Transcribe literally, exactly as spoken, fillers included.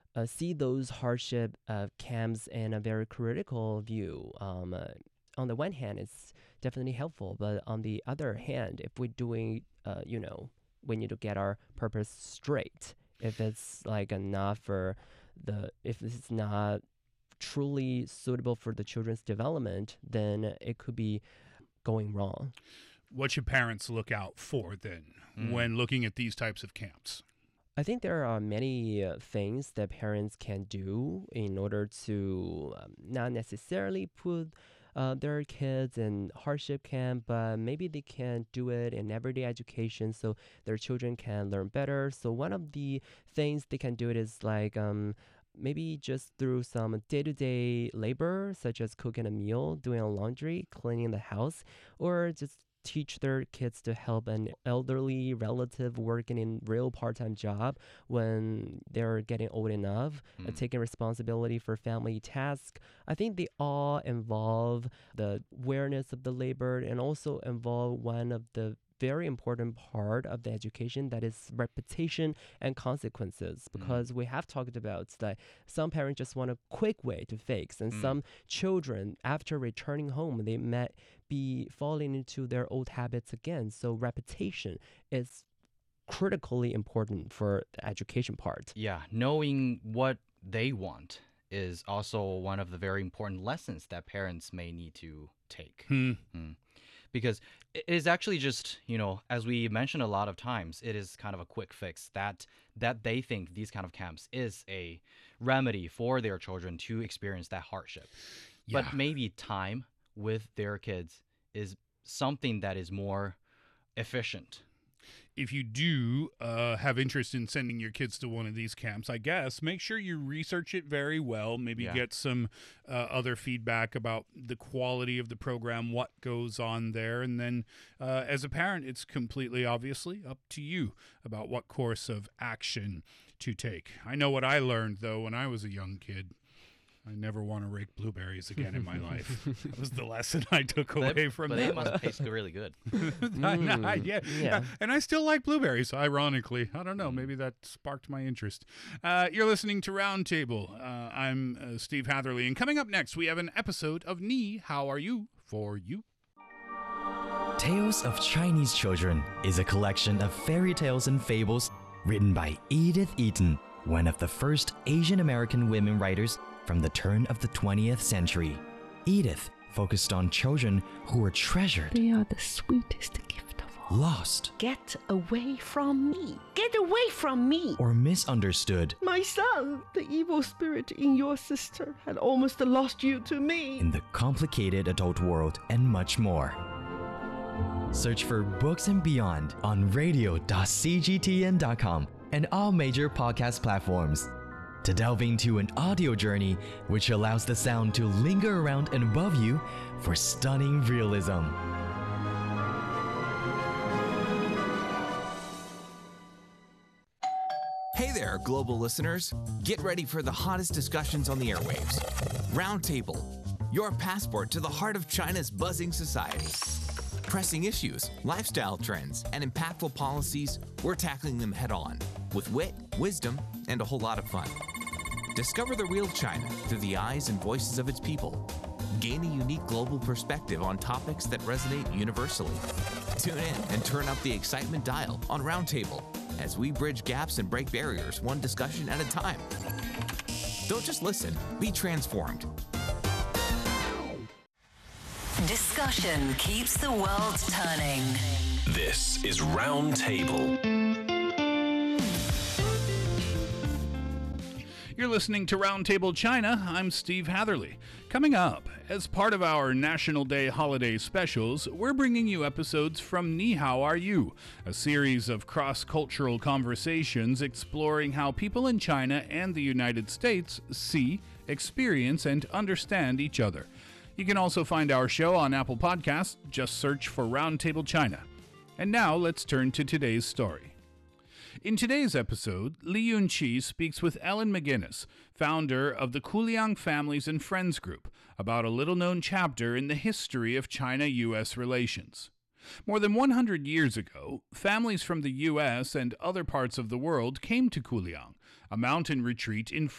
uh, see those hardship uh, camps in a very critical view. Um, uh, on the one hand, it's definitely helpful, but on the other hand, if we're doing, uh, you know, we need to get our purpose straight. If it's like enough for the, if it's not truly suitable for the children's development, then it could be going wrong. What should parents look out for then mm. when looking at these types of camps? I think there are many uh, things that parents can do in order to um, not necessarily put uh, their kids in hardship camp, but maybe they can do it in everyday education so their children can learn better. So one of the things they can do it is like um, maybe just through some day-to-day labor, such as cooking a meal, doing laundry, cleaning the house, or just teach their kids to help an elderly relative working in real part-time job when they're getting old enough, mm. uh, taking responsibility for family tasks. I think they all involve the awareness of the labor and also involve one of the very important part of the education, that is repetition and consequences, because mm. we have talked about that some parents just want a quick way to fix, and mm. some children, after returning home, they might be falling into their old habits again. So repetition is critically important for the education part. Yeah, knowing what they want is also one of the very important lessons that parents may need to take. Hmm. Mm. Because it is actually just, you know, as we mentioned a lot of times, it is kind of a quick fix that that they think these kind of camps is a remedy for their children to experience that hardship. Yeah. But maybe time with their kids is something that is more efficient. If you do uh, have interest in sending your kids to one of these camps, I guess, make sure you research it very well. Maybe yeah. get some uh, other feedback about the quality of the program, what goes on there. And then uh, as a parent, it's completely obviously up to you about what course of action to take. I know what I learned, though, when I was a young kid. I never want to rake blueberries again in my life. That was the lesson I took away they, from but that. But they must taste really good. mm, I, yeah, yeah. And I still like blueberries, ironically. I don't know. Maybe that sparked my interest. Uh, you're listening to Roundtable. Uh, I'm uh, Steve Hatherley. And coming up next, we have an episode of Ni How Are You for You. Tales of Chinese Children is a collection of fairy tales and fables written by Edith Eaton, one of the first Asian American women writers from the turn of the twentieth century. Edith focused on children who were treasured. They are the sweetest gift of all. Lost. Get away from me! Get away from me! Or misunderstood. My son, the evil spirit in your sister had almost lost you to me. In the complicated adult world, and much more. Search for Books and Beyond on radio dot c g t n dot com and all major podcast platforms to delve into an audio journey which allows the sound to linger around and above you for stunning realism. Hey there, global listeners. Get ready for the hottest discussions on the airwaves. Roundtable, your passport to the heart of China's buzzing society. Pressing issues, lifestyle trends, and impactful policies, we're tackling them head on with wit, wisdom, and a whole lot of fun. Discover the real China through the eyes and voices of its people. Gain a unique global perspective on topics that resonate universally. Tune in and turn up the excitement dial on Roundtable as we bridge gaps and break barriers one discussion at a time. Don't just listen, be transformed. Discussion keeps the world turning. This is Roundtable. You're listening to Roundtable China. I'm Steve Hatherley. Coming up, as part of our National Day holiday specials, we're bringing you episodes from Ni How Are You, a series of cross-cultural conversations exploring how people in China and the United States see, experience, and understand each other. You can also find our show on Apple Podcasts. Just search for Roundtable China. And now let's turn to today's story. In today's episode, Li Yunqi speaks with Ellen McGinnis, founder of the Kuliang Families and Friends Group, about a little-known chapter in the history of China-U S relations. More than one hundred years ago, families from the U S and other parts of the world came to Kuliang, a mountain retreat in